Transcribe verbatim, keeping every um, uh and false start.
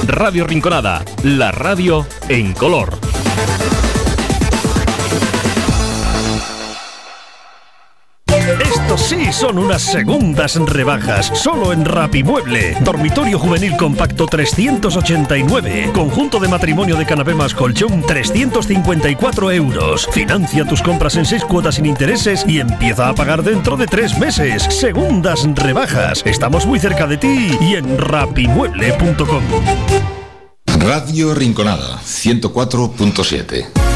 Radio Rinconada, la radio en color. Estos sí son unas segundas rebajas, solo en Rapimueble. Dormitorio juvenil compacto trescientos ochenta y nueve. Conjunto de matrimonio de canapé más colchón trescientos cincuenta y cuatro euros. Financia tus compras en seis cuotas sin intereses y empieza a pagar dentro de tres meses. Segundas rebajas. Estamos muy cerca de ti y en rapimueble punto com. Radio Rinconada ciento cuatro punto siete.